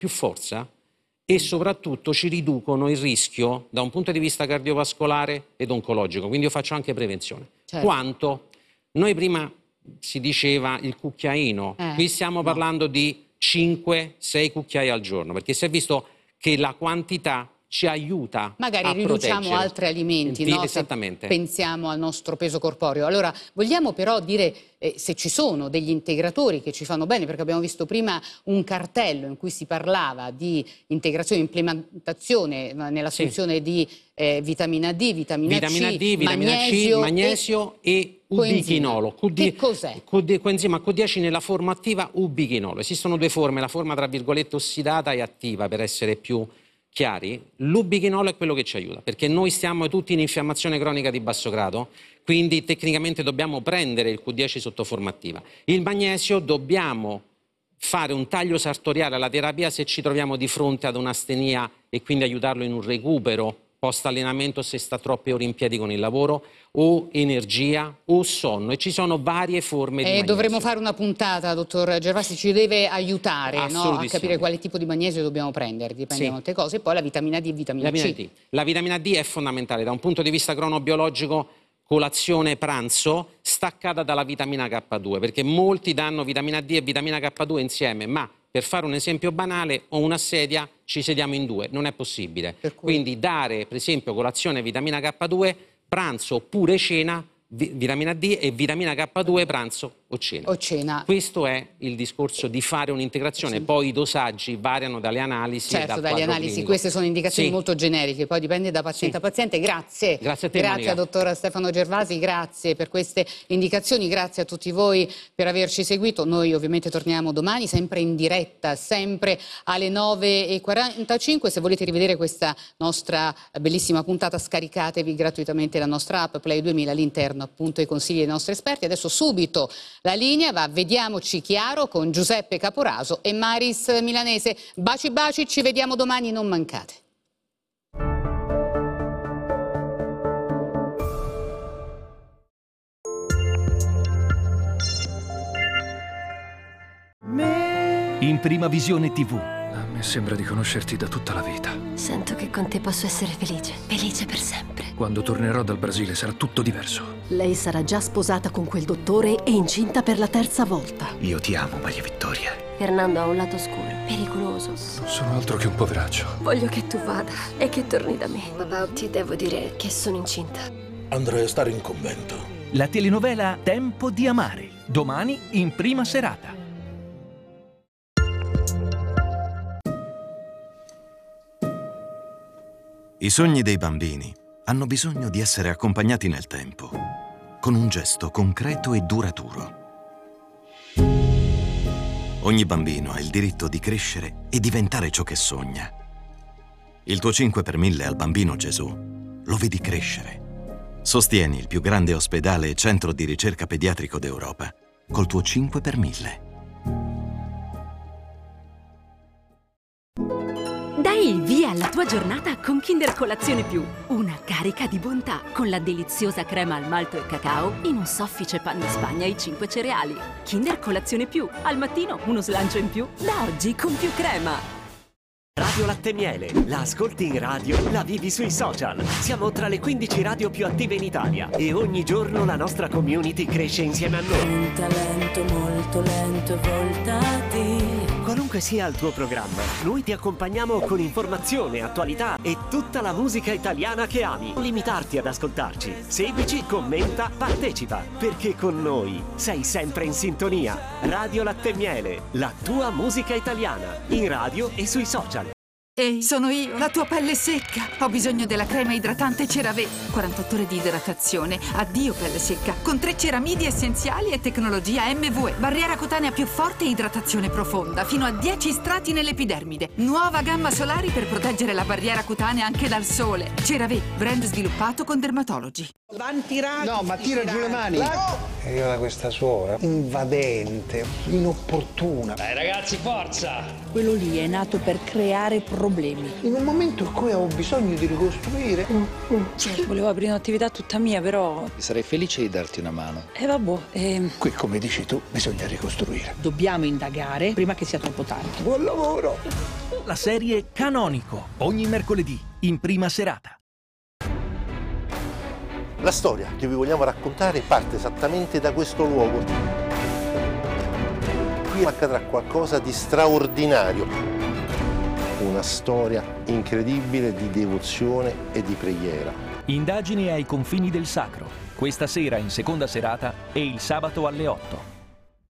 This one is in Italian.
più forza e soprattutto ci riducono il rischio da un punto di vista cardiovascolare ed oncologico, quindi io faccio anche prevenzione. Certo. Quanto? Noi prima si diceva il cucchiaino, qui stiamo parlando di 5-6 cucchiai al giorno, perché si è visto che la quantità ci aiuta magari a riduciamo proteggere. altri alimenti, no? Esattamente. Se pensiamo al nostro peso corporeo. Allora, vogliamo però dire se ci sono degli integratori che ci fanno bene, perché abbiamo visto prima un cartello in cui si parlava di integrazione, implementazione nell'assunzione di vitamina D, vitamina C, magnesio e ubichinolo. Che cos'è? Coenzima Q10 nella forma attiva ubichinolo. Esistono due forme, la forma tra virgolette ossidata e attiva, per essere più chiari. L'ubichinolo è quello che ci aiuta, perché noi stiamo tutti in infiammazione cronica di basso grado, quindi tecnicamente dobbiamo prendere il Q10 sotto forma attiva. Il magnesio dobbiamo fare un taglio sartoriale alla terapia se ci troviamo di fronte ad un'astenia e quindi aiutarlo in un recupero post allenamento se sta troppe ore in piedi con il lavoro, o energia o sonno, e ci sono varie forme di magnesio. Dovremmo fare una puntata, dottor Gervasi, ci deve aiutare, no, a capire quale tipo di magnesio dobbiamo prendere, dipende da molte cose, e poi la vitamina D e vitamina C. La vitamina D è fondamentale da un punto di vista cronobiologico, colazione pranzo staccata dalla vitamina K2, perché molti danno vitamina D e vitamina K2 insieme, ma per fare un esempio banale, ho una sedia, ci sediamo in due, non è possibile. Quindi dare, per esempio, colazione vitamina K2, pranzo oppure cena, vitamina D e vitamina K2 pranzo o cena. Questo è il discorso di fare un'integrazione, poi i dosaggi variano dalle analisi. Certo, dalle analisi, clinico. Queste sono indicazioni molto generiche, poi dipende da paziente a paziente. Grazie. Grazie a te, grazie a dottor Stefano Gervasi, grazie per queste indicazioni, grazie a tutti voi per averci seguito. Noi ovviamente torniamo domani, sempre in diretta, sempre alle 9:45. Se volete rivedere questa nostra bellissima puntata, scaricatevi gratuitamente la nostra app Play 2000, all'interno appunto i consigli dei nostri esperti. Adesso subito la linea va, vediamoci chiaro, con Giuseppe Caporaso e Maris Milanese. Baci baci, ci vediamo domani, non mancate. In Prima Visione TV. A me sembra di conoscerti da tutta la vita. Sento che con te posso essere felice, felice per sempre. Quando tornerò dal Brasile sarà tutto diverso. Lei sarà già sposata con quel dottore e incinta per la 3ª volta. Io ti amo, Maria Vittoria. Fernando ha un lato scuro, pericoloso. Non sono altro che un poveraccio. Voglio che tu vada e che torni da me. Papà, ti devo dire che sono incinta. Andrei a stare in convento. La telenovela Tempo di amare. Domani in prima serata. I sogni dei bambini hanno bisogno di essere accompagnati nel tempo, con un gesto concreto e duraturo. Ogni bambino ha il diritto di crescere e diventare ciò che sogna. Il tuo 5 per 1000 al Bambino Gesù lo vedi crescere. Sostieni il più grande ospedale e centro di ricerca pediatrico d'Europa col tuo 5 per 1000. Dai il via alla tua giornata con Kinder Colazione Più. Una carica di bontà con la deliziosa crema al malto e cacao in un soffice pan di Spagna e 5 cereali. Kinder Colazione Più. Al mattino uno slancio in più. Da oggi con più crema. Radio Latte Miele, la ascolti in radio, la vivi sui social. Siamo tra le 15 radio più attive in Italia e ogni giorno la nostra community cresce insieme a noi. Un talento molto lento, voltati. Qualunque sia il tuo programma, noi ti accompagniamo con informazione, attualità e tutta la musica italiana che ami. Non limitarti ad ascoltarci. Seguici, commenta, partecipa, perché con noi sei sempre in sintonia. Radio Latte Miele, la tua musica italiana, in radio e sui social. Ehi, sono io, la tua pelle secca. Ho bisogno della crema idratante CeraVe. 48 ore di idratazione. Addio pelle secca. Con 3 ceramidi essenziali e tecnologia MVE. Barriera cutanea più forte e idratazione profonda. Fino a 10 strati nell'epidermide. Nuova gamma solari per proteggere la barriera cutanea anche dal sole. CeraVe, brand sviluppato con dermatologi. No, ma tira giù le mani. È arrivata questa suora, invadente, inopportuna. Dai ragazzi, forza! Quello lì è nato per creare problemi. In un momento in cui avevo bisogno di ricostruire. Volevo aprire un'attività tutta mia, però... Sarei felice di darti una mano. Vabbè, Qui, come dici tu, bisogna ricostruire. Dobbiamo indagare prima che sia troppo tardi. Buon lavoro! La serie Canonico, ogni mercoledì, in prima serata. La storia che vi vogliamo raccontare parte esattamente da questo luogo. Qui accadrà qualcosa di straordinario. Una storia incredibile di devozione e di preghiera. Indagini ai confini del sacro. Questa sera in seconda serata e il sabato alle 8.